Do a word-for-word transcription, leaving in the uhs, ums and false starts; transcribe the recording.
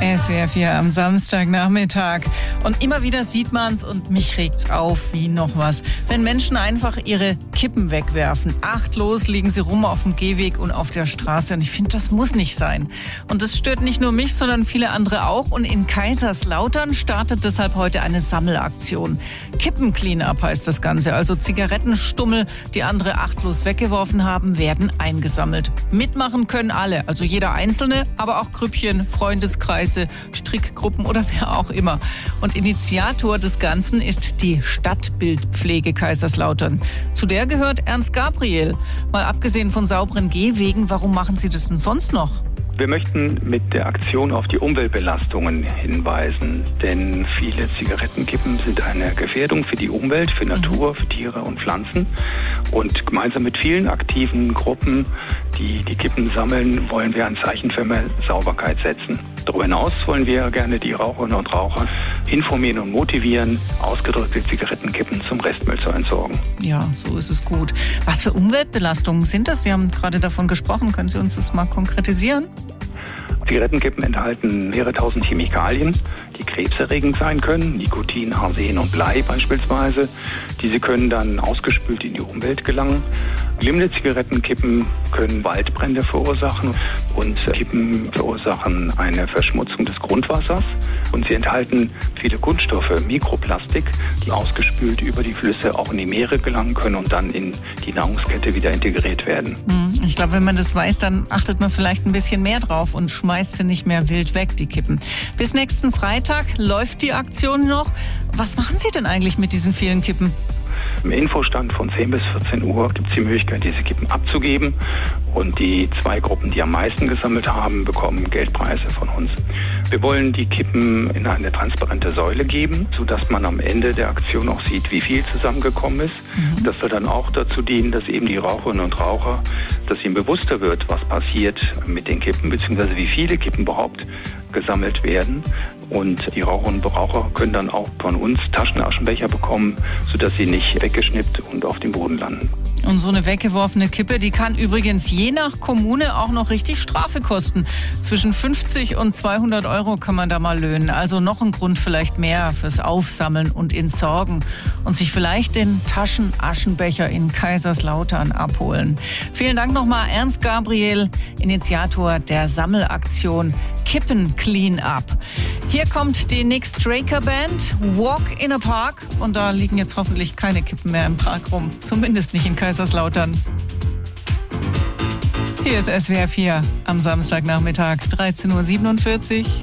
S W R vier am Samstagnachmittag. Und immer wieder sieht man's und mich regt's auf wie noch was. Wenn Menschen einfach ihre Kippen wegwerfen. Achtlos liegen sie rum auf dem Gehweg und auf der Straße. Und ich finde, das muss nicht sein. Und das stört nicht nur mich, sondern viele andere auch. Und in Kaiserslautern startet deshalb heute eine Sammelaktion. Kippen-Clean-up heißt das Ganze. Also Zigarettenstummel, die andere achtlos weggeworfen haben, werden eingesammelt. Mitmachen können alle, also jeder Einzelne, aber auch Grüppchen, Freundeskreise, Strickgruppen oder wer auch immer. Und Initiator des Ganzen ist die Stadtbildpflege Kaiserslautern. Zu der gehört Ernst Gabriel. Mal abgesehen von sauberen Gehwegen, warum machen Sie das denn sonst noch? Wir möchten mit der Aktion auf die Umweltbelastungen hinweisen, denn viele Zigarettenkippen sind eine Gefährdung für die Umwelt, für Natur, für Tiere und Pflanzen. Und gemeinsam mit vielen aktiven Gruppen, die die Kippen sammeln, wollen wir ein Zeichen für mehr Sauberkeit setzen. Darüber hinaus wollen wir gerne die Raucherinnen und Raucher informieren und motivieren, ausgedrückte Zigarettenkippen zum Restmüll zu entsorgen. Ja, so ist es gut. Was für Umweltbelastungen sind das? Sie haben gerade davon gesprochen. Können Sie uns das mal konkretisieren? Zigarettenkippen enthalten mehrere tausend Chemikalien, die krebserregend sein können, Nikotin, Arsen und Blei beispielsweise. Diese können dann ausgespült in die Umwelt gelangen. Glimmende Zigarettenkippen können Waldbrände verursachen und Kippen verursachen eine Verschmutzung des Grundwassers. Und sie enthalten viele Kunststoffe, Mikroplastik, die ausgespült über die Flüsse auch in die Meere gelangen können und dann in die Nahrungskette wieder integriert werden. Ich glaube, wenn man das weiß, dann achtet man vielleicht ein bisschen mehr drauf und schmeißt sie nicht mehr wild weg, die Kippen. Bis nächsten Freitag läuft die Aktion noch. Was machen Sie denn eigentlich mit diesen vielen Kippen? Im Infostand von zehn bis vierzehn Uhr gibt es die Möglichkeit, diese Kippen abzugeben. Und die zwei Gruppen, die am meisten gesammelt haben, bekommen Geldpreise von uns. Wir wollen die Kippen in eine transparente Säule geben, sodass man am Ende der Aktion auch sieht, wie viel zusammengekommen ist. Mhm. Das soll dann auch dazu dienen, dass eben die Raucherinnen und Raucher, dass ihnen bewusster wird, was passiert mit den Kippen, beziehungsweise wie viele Kippen überhaupt gesammelt werden. Und die Raucherinnen und Raucher können dann auch von uns Taschenaschenbecher bekommen, sodass sie nicht weggeschnippt und auf dem Boden landen. Und so eine weggeworfene Kippe, die kann übrigens je nach Kommune auch noch richtig Strafe kosten. Zwischen fünfzig und zweihundert Euro kann man da mal löhnen. Also noch ein Grund vielleicht mehr fürs Aufsammeln und Entsorgen. Und sich vielleicht den Taschenaschenbecher in Kaiserslautern abholen. Vielen Dank nochmal Ernst Gabriel, Initiator der Sammelaktion Kippen Clean Up. Hier kommt die Nick Straker Band, Walk in a Park. Und da liegen jetzt hoffentlich keine Kippen mehr im Park rum. Zumindest nicht in Kaiserslautern. Hier ist S W R vier am Samstagnachmittag, dreizehn Uhr siebenundvierzig.